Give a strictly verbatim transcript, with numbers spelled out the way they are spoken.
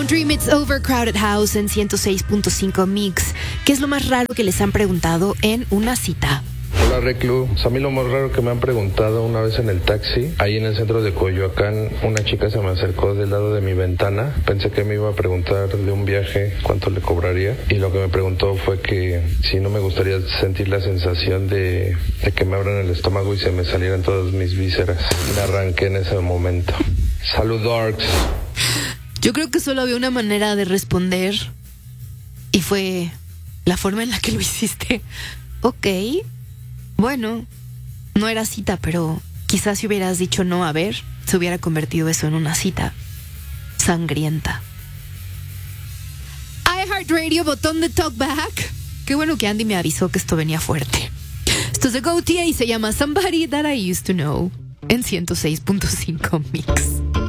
Dream It's Overcrowded House en ciento seis punto cinco Mix. ¿Qué es lo más raro que les han preguntado en una cita? Hola Reclu, a mí lo más raro que me han preguntado una vez en el taxi, ahí en el centro de Coyoacán, una chica se me acercó del lado de mi ventana, pensé que me iba a preguntar de un viaje cuánto le cobraría y lo que me preguntó fue que si no me gustaría sentir la sensación de, de que me abran el estómago y se me salieran todas mis vísceras. Me arranqué en ese momento. Salud Darks. Yo creo que solo había una manera de responder y fue la forma en la que lo hiciste. Ok, bueno, no era cita, pero quizás si hubieras dicho no, a ver, se hubiera convertido eso en una cita sangrienta. iHeartRadio, botón de talkback. Qué bueno que Andy me avisó que esto venía fuerte. Esto es de Gotye y se llama Somebody That I Used to Know en ciento seis punto cinco Mix.